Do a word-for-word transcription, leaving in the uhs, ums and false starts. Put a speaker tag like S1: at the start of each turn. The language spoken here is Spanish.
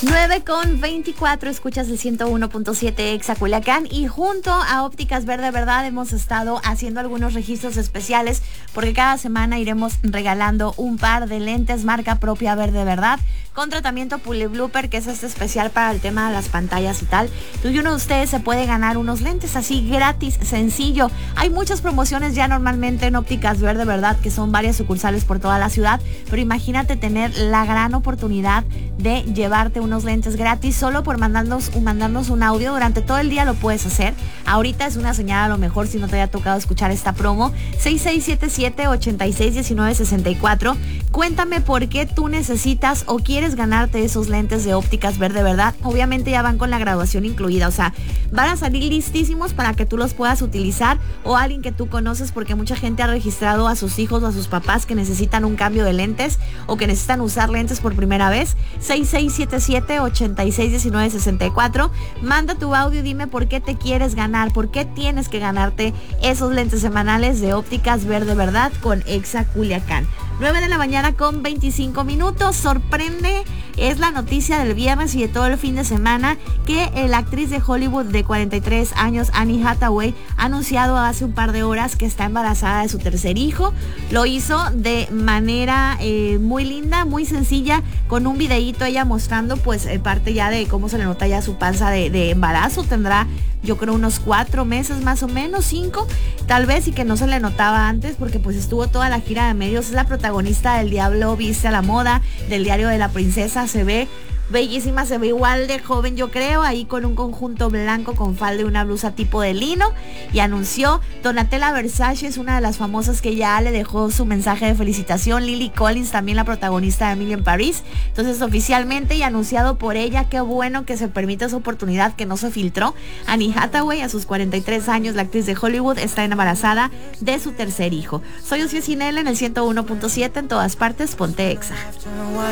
S1: nueve con veinticuatro, escuchas el ciento uno punto siete Exa Culiacán, y junto a Ópticas Verde Verdad hemos estado haciendo algunos registros especiales porque cada semana iremos regalando un par de lentes marca propia Verde Verdad con tratamiento Puli Blooper, que es este especial para el tema de las pantallas y tal. Tú y uno de ustedes se puede ganar unos lentes así gratis, sencillo. Hay muchas promociones ya normalmente en Ópticas Verde Verdad, que son varias sucursales por toda la ciudad, pero imagínate tener la gran oportunidad de llevarte unos lentes gratis solo por mandarnos, mandarnos un audio. Durante todo el día lo puedes hacer. Ahorita es una señal, a lo mejor si no te haya tocado escuchar esta promo, seis seis siete siete, ocho seis uno nueve seis cuatro. Cuéntame por qué tú necesitas o quieres ganarte esos lentes de Ópticas Verde Verdad. Obviamente ya van con la graduación incluida, o sea, van a salir listísimos para que tú los puedas utilizar, o alguien que tú conoces, porque mucha gente ha registrado a sus hijos o a sus papás que necesitan un cambio de lentes o que necesitan usar lentes por primera vez. seis seis siete siete, ocho seis uno nueve seis cuatro. Manda tu audio y dime por qué te quieres ganar, por qué tienes que ganarte esos lentes semanales de Ópticas Verde Verdad con Exa Culiacán. nueve de la mañana con veinticinco minutos. Sorprende, es la noticia del viernes y de todo el fin de semana, que la actriz de Hollywood de cuarenta y tres años, Annie Hathaway, ha anunciado hace un par de horas que está embarazada de su tercer hijo. Lo hizo de manera eh, muy linda, muy sencilla, con un videíto ella mostrando pues eh, parte ya de cómo se le nota ya su panza de, de embarazo. Tendrá, yo creo, unos cuatro meses más o menos, cinco, tal vez, y que no se le notaba antes porque pues estuvo toda la gira de medios. Es la protagonista del Diablo Viste a la Moda, del Diario de la Princesa. Se ve bellísima, se ve igual de joven, yo creo, ahí con un conjunto blanco con falda y una blusa tipo de lino. Y anunció, Donatella Versace es una de las famosas que ya le dejó su mensaje de felicitación, Lily Collins también, la protagonista de Emily en París. Entonces, oficialmente y anunciado por ella, qué bueno que se permita esa oportunidad, que no se filtró. Annie Hathaway, a sus cuarenta y tres años, la actriz de Hollywood, está embarazada de su tercer hijo. Soy Ociel Cinel en el ciento uno punto siete, en todas partes, ponte Exa.